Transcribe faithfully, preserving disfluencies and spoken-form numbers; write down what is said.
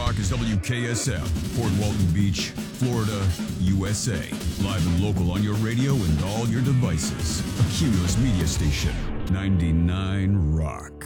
Rock is W K S F, Fort Walton Beach, Florida, U S A. Live and local on your radio and all your devices. A Cumulus media station, ninety-nine Rock.